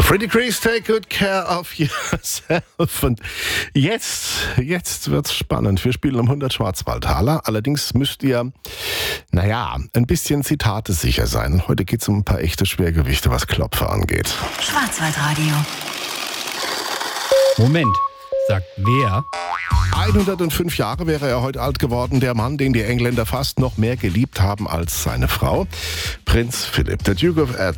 Freddie Gries, take good care of yourself. Und jetzt wird's spannend. Wir spielen um 100 Schwarzwaldtaler. Allerdings müsst ihr, ein bisschen Zitate sicher sein. Und heute geht's um ein paar echte Schwergewichte, was Klopfer angeht. Schwarzwaldradio. Moment, sagt wer? 105 Jahre wäre er heute alt geworden, der Mann, den die Engländer fast noch mehr geliebt haben als seine Frau. Prinz Philipp, der Duke of